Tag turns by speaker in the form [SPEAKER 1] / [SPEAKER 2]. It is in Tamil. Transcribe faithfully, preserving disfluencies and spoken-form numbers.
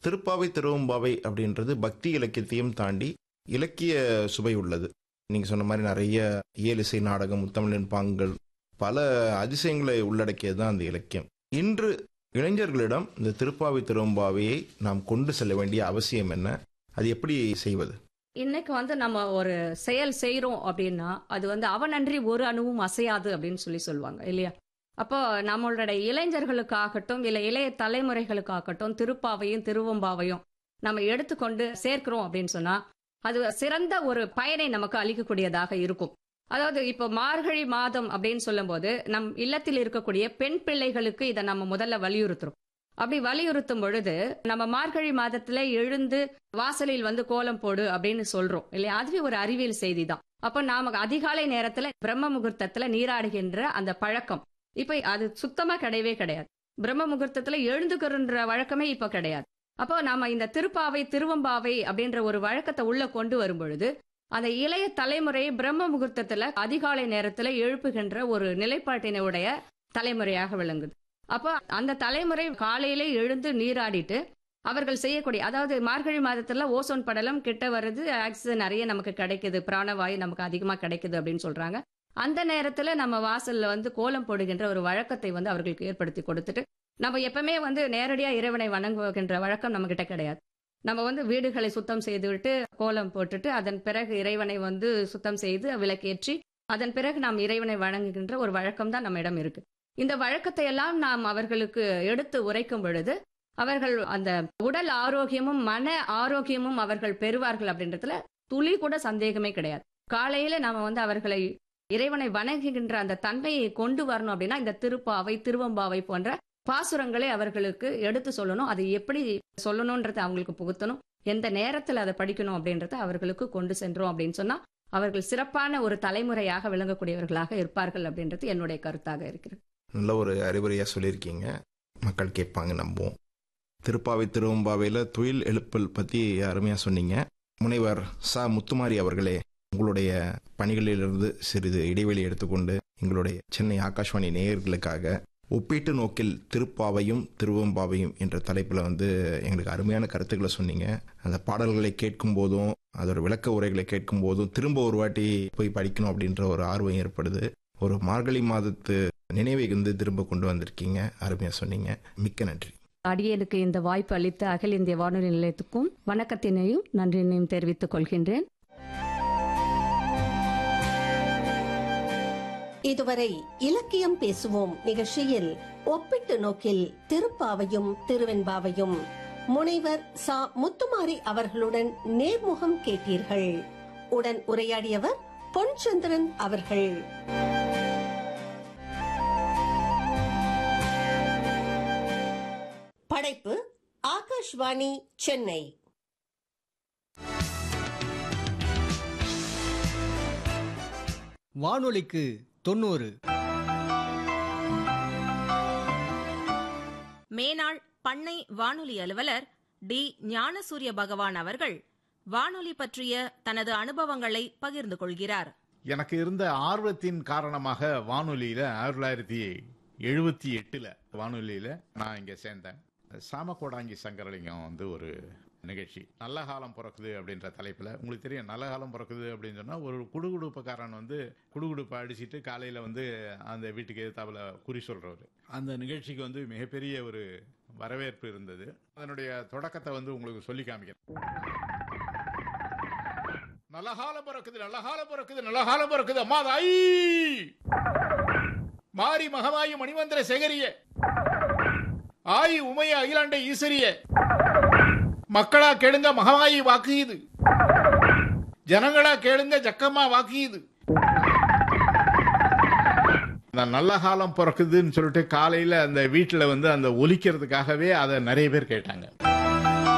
[SPEAKER 1] திருப்பாவை திருவெம்பாவை அப்படின்றது பக்தி இலக்கியத்தையும் தாண்டி இலக்கிய சுவை உள்ளது. நீங்கள் சொன்ன மாதிரி நிறைய இயலிசை நாடகம், முத்தமிழின் பாங்கள், பல அதிசயங்களை உள்ளடக்கியது தான் அந்த இலக்கியம். இன்று இளைஞர்களிடம் இந்த திருப்பாவை திருவெம்பாவையை நாம் கொண்டு செல்ல வேண்டிய அவசியம் என்ன? அது எப்படி செய்வது?
[SPEAKER 2] இன்னைக்கு வந்து நம்ம ஒரு செயல் செய்யறோம் அப்படின்னா அது வந்து அவனன்றி ஒரு அணுவும் அசையாது அப்படின்னு சொல்லி சொல்லுவாங்க இல்லையா? அப்போ நம்மளுடைய இளைஞர்களுக்காகட்டும் இல்ல இளைய தலைமுறைகளுக்காகட்டும் திருப்பாவையும் திருவெம்பாவையும் நம்ம எடுத்துக்கொண்டு சேர்க்கிறோம் அப்படின்னு சொன்னா அது சிறந்த ஒரு பயனை நமக்கு அளிக்கக்கூடியதாக இருக்கும். அதாவது இப்போ மார்கழி மாதம் அப்படின்னு சொல்லும் போது நம் இல்லத்தில் இருக்கக்கூடிய பெண் பிள்ளைகளுக்கு இதை நம்ம முதல்ல வலியுறுத்துறோம். அப்படி வலியுறுத்தும் பொழுது நம்ம மார்கழி மாதத்துல எழுந்து வாசலில் வந்து கோலம் போடு அப்படின்னு சொல்றோம் இல்லையா? அதுவே ஒரு அறிவியல் செய்தி தான். அப்ப நாம அதிகாலை நேரத்துல பிரம்ம முகூர்த்தத்துல நீராடுகின்ற அந்த பழக்கம் இப்ப அது சுத்தமா கிடையவே கிடையாது. பிரம்ம முகூர்த்தத்துல எழுந்துக்கிறன்ற வழக்கமே இப்ப கிடையாது. அப்போ நாம இந்த திருப்பாவை திருவெம்பாவை அப்படின்ற ஒரு வழக்கத்தை உள்ள கொண்டு வரும் பொழுது அந்த இளைய தலைமுறையை பிரம்ம முகூர்த்தத்துல அதிகாலை நேரத்துல எழுப்புகின்ற ஒரு நிலைப்பாட்டினுடைய தலைமுறையாக விளங்குது. அப்போ அந்த தலைமுறை காலையிலே எழுந்து நீராடிட்டு அவர்கள் செய்யக்கூடிய, அதாவது மார்கழி மாதத்துல ஓசோன் படலம் கிட்ட வருது, ஆக்சிஜன் நிறைய நமக்கு கிடைக்குது, பிராணவாயு நமக்கு அதிகமா கிடைக்குது அப்படின்னு சொல்றாங்க. அந்த நேரத்துல நம்ம வாசல்ல வந்து கோலம் போடுகின்ற ஒரு வழக்கத்தை வந்து அவர்களுக்கு ஏற்படுத்தி கொடுத்துட்டு, நம்ம எப்பவுமே வந்து நேரடியா இறைவனை வணங்குகின்ற வழக்கம் நம்ம கிட்ட கிடையாது. நம்ம வந்து வீடுகளை சுத்தம் செய்துவிட்டு கோலம் போட்டுட்டு அதன் பிறகு இறைவனை வந்து சுத்தம் செய்து விளக்கேற்றி அதன் பிறகு நாம் இறைவனை வணங்குகின்ற ஒரு வழக்கம் தான் நம்ம இடம் இருக்கு. இந்த வழக்கத்தை எல்லாம் நாம் அவர்களுக்கு எடுத்து உரைக்கும் பொழுது அவர்கள் அந்த உடல் ஆரோக்கியமும் மன ஆரோக்கியமும் அவர்கள் பெறுவார்கள் அப்படின்றதுல துளி கூட சந்தேகமே கிடையாது. காலையில நாம வந்து அவர்களை இறைவனை வணங்குகின்ற அந்த தன்மையை கொண்டு வரணும் அப்படின்னா இந்த திருப்பாவை திருவெம்பாவை போன்ற பாசுரங்களை அவர்களுக்கு எடுத்து சொல்லணும். அது எப்படி சொல்லணும்ன்றதை அவங்களுக்கு புகுத்தணும், எந்த நேரத்தில் அதை படிக்கணும் அப்படின்றத அவர்களுக்கு கொண்டு சென்றோம் அப்படின்னு சொன்னா அவர்கள் சிறப்பான ஒரு தலைமுறையாக விளங்கக்கூடியவர்களாக இருப்பார்கள் அப்படின்றது என்னுடைய கருத்தாக இருக்கிறது.
[SPEAKER 1] நல்ல ஒரு அறிவுரையாக சொல்லியிருக்கீங்க. மக்கள் கேட்பாங்க, நம்புவோம். திருப்பாவை திருவெம்பாவையில் துயில் எழுப்பல் பற்றி அருமையாக சொன்னீங்க. முனைவர் ச முத்துமாரி அவர்களே, உங்களுடைய பணிகளிலிருந்து சிறிது இடைவெளி எடுத்துக்கொண்டு எங்களுடைய சென்னை ஆகாஷ்வாணி நேயர்களுக்காக ஒப்பீட்டு நோக்கில் திருப்பாவையும் திருவெம்பாவையும் என்ற தலைப்பில் வந்து எங்களுக்கு அருமையான கருத்துக்களை சொன்னீங்க. அந்த பாடல்களை கேட்கும் போதும் அதோட விளக்க உரைகளை கேட்கும் போதும் திரும்ப ஒரு வாட்டி போய் படிக்கணும் அப்படின்ற ஒரு ஆர்வம் ஏற்படுது. ஒரு மார்கழி மாதத்து நினைவை வந்து திரும்ப கொண்டு வந்திருக்கீங்க. அருமையாக சொன்னீங்க. மிக்க நன்றி.
[SPEAKER 2] அடியனுக்கு இந்த வாய்ப்பு அளித்த அகில இந்திய வானொலி நிலையத்துக்கும் வணக்கத்தினையும் நன்றியினையும் தெரிவித்துக் கொள்கின்றேன்.
[SPEAKER 3] இதுவரை இலக்கியம் பேசுவோம் நிகழ்ச்சியில் ஒப்பிட்டு நோக்கில் திருப்பாவையும் திருவெம்பாவையும் முனைவர் ச முத்துமாரி அவர்களுடன் நேர்முகம் கேட்டீர்கள். உடன் உரையாடியவர் பொன்சந்திரன் அவர்கள். படைப்பு ஆகாஷ்வாணி சென்னை.
[SPEAKER 4] வானொலிக்கு தொண்ணூறு.
[SPEAKER 5] மேனாள் பண்ணை வானொலி அலுவலர் டி ஞானசூரிய பகவான் அவர்கள் வானொலி பற்றிய தனது அனுபவங்களை பகிர்ந்து கொள்கிறார்.
[SPEAKER 6] எனக்கு இருந்த ஆர்வத்தின் காரணமாக வானொலியில ஆயிரத்தி தொள்ளாயிரத்தி எழுபத்தி எட்டுல வானொலியில நான் இங்க சேர்ந்தேன். சாமக்கோடாங்கி சங்கரலிங்கம் வந்து ஒரு நிகழ்ச்சி, நல்ல காலம் பிறக்குது அப்படின்ற தலைப்பில். உங்களுக்கு தெரியும், நல்ல காலம் பிறக்குது அப்படின்னு சொன்னால் ஒரு குடுகுடுப்புக்காரன் வந்து குடுகுடுப்பை அடிச்சுட்டு காலையில் வந்து அந்த வீட்டுக்கு எதிர்த்தாப்புல குறி சொல்கிறவர். அந்த நிகழ்ச்சிக்கு வந்து மிகப்பெரிய ஒரு வரவேற்பு இருந்தது. அதனுடைய தொடக்கத்தை வந்து உங்களுக்கு சொல்லி காமிக்கிறேன். நல்ல காலம் பிறக்குது, நல்ல காலம் பிறக்குது, நல்ல காலம் பிறக்குது, அம்மா தாயி மாரி மகமாயி மணிமந்திர சேகரிய ஆயி உமைய அகிலாண்ட ஈஸ்வரிய மக்களா கேளுங்க மகமாயி வாக்குயுது, ஜனங்களா கேளுங்க ஜக்கம்மா வாக்குயுது. நல்ல காலம் பிறக்குதுன்னு சொல்லிட்டு காலையில அந்த வீட்டுல வந்து அந்த ஒலிக்கிறதுக்காகவே அதை நிறைய பேர் கேட்டாங்க.